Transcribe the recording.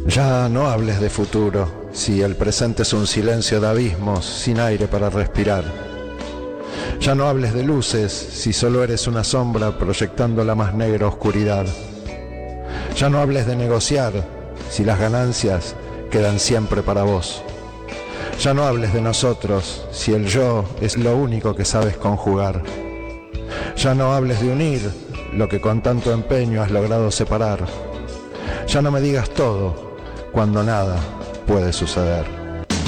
Ya no hables de futuro, si el presente es un silencio de abismos sin aire para respirar. Ya no hables de luces, si solo eres una sombra proyectando la más negra oscuridad. Ya no hables de negociar, si las ganancias quedan siempre para vos. Ya no hables de nosotros, si el yo es lo único que sabes conjugar. Ya no hables de unir lo que con tanto empeño has logrado separar. Ya no me digas todo, cuando nada puede suceder.